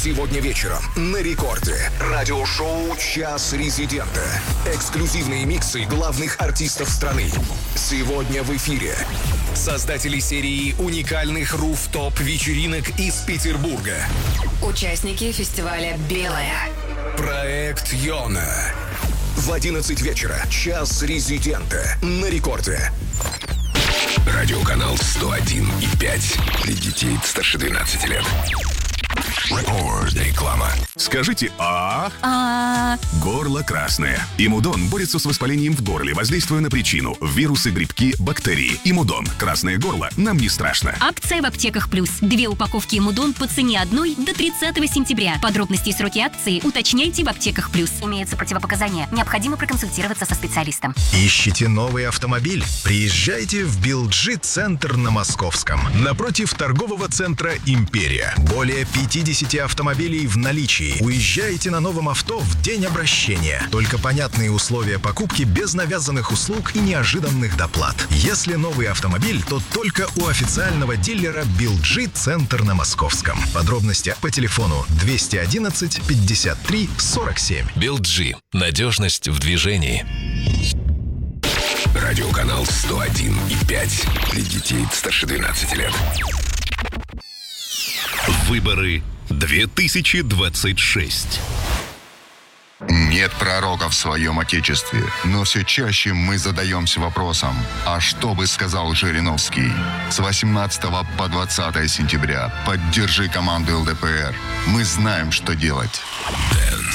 Сегодня вечером на Рекорде. Радиошоу «Час резидента». Эксклюзивные миксы главных артистов страны. Сегодня в эфире создатели серии уникальных руфтоп-вечеринок из Петербурга. Участники фестиваля «Белая». Проект «Йона». В 11 вечера «Час резидента» на Рекорде. Радиоканал 101,5 для детей старше 12 лет. Рекорд. Реклама. Скажите «а». Горло красное. Имудон борется с воспалением в горле, воздействуя на причину. Вирусы, грибки, бактерии. Имудон. Красное горло нам не страшно. Акция в аптеках плюс. 2 упаковки Имудон по цене одной до 30 сентября. Подробности и сроки акции уточняйте в аптеках плюс. Имеются противопоказания. Необходимо проконсультироваться со специалистом. Ищите новый автомобиль? Приезжайте в Билджи-центр на Московском. Напротив торгового центра «Империя». Более 50 автомобилей в наличии. Уезжайте на новом авто в день обращения. Только понятные условия покупки без навязанных услуг и неожиданных доплат. Если новый автомобиль, то только у официального дилера Билджи-центр на Московском. Подробности по телефону 211 53 47. Билджи. Надежность в движении. Радиоканал 101,5 для детей старше 12 лет. Выборы 2026. Нет пророка в своем Отечестве, но все чаще мы задаемся вопросом, а что бы сказал Жириновский? С 18 по 20 сентября поддержи команду ЛДПР. Мы знаем, что делать.